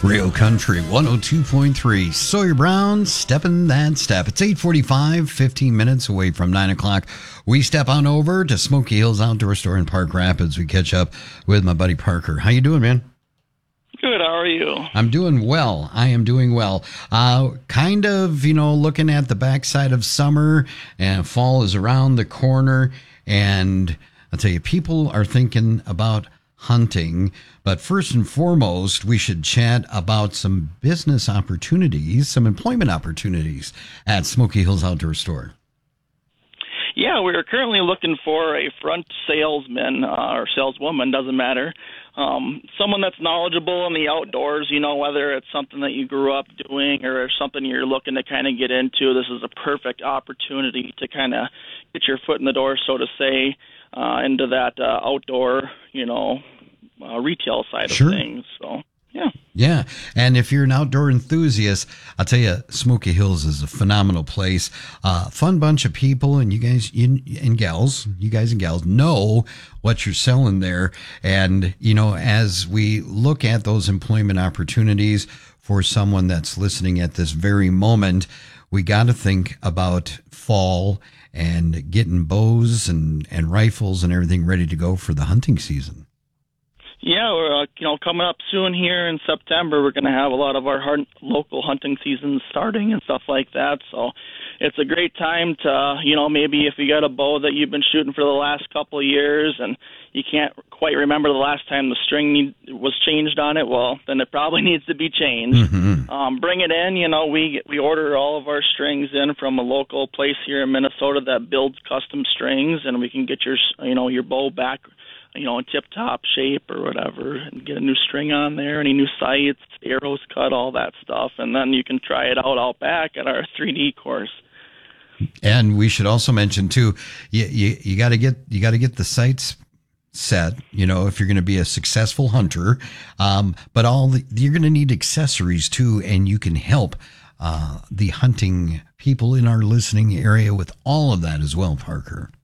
Rio Country 102.3. Sawyer Brown, stepping that step. It's 8:45, 15 minutes away from 9 o'clock. We step on over to Smoky Hills Outdoor Store in Park Rapids. We catch up with my buddy Parker. How you doing, man? Good. How are you? I'm doing well. I am doing well. Kind of, looking at the backside of summer, and fall is around the corner. And I'll tell you, people are thinking about hunting. But first and foremost, we should chat about some business opportunities, some employment opportunities at Smoky Hills Outdoor Store. Yeah, we're currently looking for a front salesman or saleswoman, doesn't matter. Someone that's knowledgeable in the outdoors, whether it's something that you grew up doing or something you're looking to kind of get into. This is a perfect opportunity to kind of get your foot in the door, so to say, into that outdoor, retail side Sure. of things. So, yeah. Yeah. And if you're an outdoor enthusiast, I'll tell you, Smoky Hills is a phenomenal place. Fun bunch of people, and you guys and gals know what you're selling there. And, as we look at those employment opportunities for someone that's listening at this very moment, we got to think about fall and getting bows and rifles and everything ready to go for the hunting season. Yeah, we're coming up soon here in September. We're going to have a lot of our local hunting seasons starting and stuff like that. So it's a great time to, maybe if you got a bow that you've been shooting for the last couple of years and you can't quite remember the last time the string was changed on it, well, then it probably needs to be changed. Mm-hmm. Bring it in. We order all of our strings in from a local place here in Minnesota that builds custom strings, and we can get your bow back in tip-top shape or whatever, and get a new string on there, any new sights, arrows cut, all that stuff, and then you can try it out back at our 3D course. And we should also mention too, you got to get the sights set, if you're going to be a successful hunter. But you're going to need accessories too, and you can help the hunting people in our listening area with all of that as well, Parker.